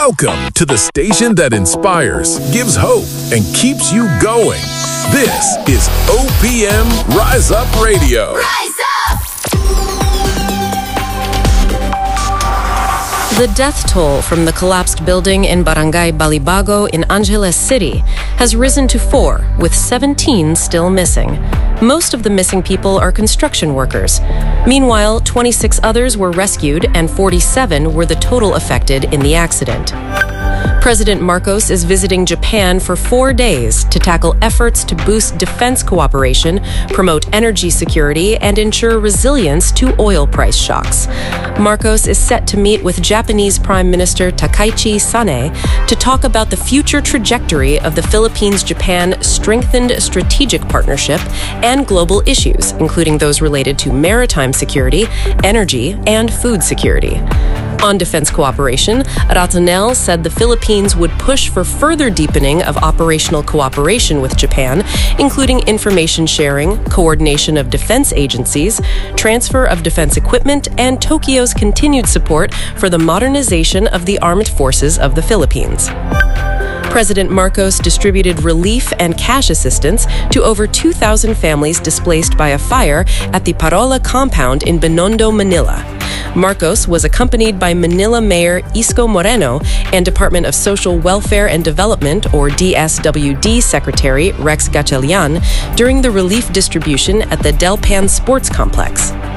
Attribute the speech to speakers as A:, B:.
A: Welcome to the station that inspires, gives hope, and keeps you going. This is OPM Rise Up Radio.
B: Rise up!
C: The death toll from the collapsed building in Barangay Balibago in Angeles City has risen to 4, with 17 still missing. Most of the missing people are construction workers. Meanwhile, 26 others were rescued and 47 were the total affected in the accident. President Marcos is visiting Japan for 4 days to tackle efforts to boost defense cooperation, promote energy security, and ensure resilience to oil price shocks. Marcos is set to meet with Japanese Prime Minister Takaichi Sanae to talk about the future trajectory of the Philippines-Japan strengthened strategic partnership and global issues, including those related to maritime security, energy, and food security. On defense cooperation, Ratonel said the Philippines would push for further deepening of operational cooperation with Japan, including information sharing, coordination of defense agencies, transfer of defense equipment, and Tokyo's continued support for the modernization of the armed forces of the Philippines. President Marcos distributed relief and cash assistance to over 2,000 families displaced by a fire at the Parola compound in Binondo, Manila. Marcos was accompanied by Manila Mayor Isko Moreno and Department of Social Welfare and Development, or DSWD, Secretary Rex Gatchalian during the relief distribution at the Delpan Sports Complex.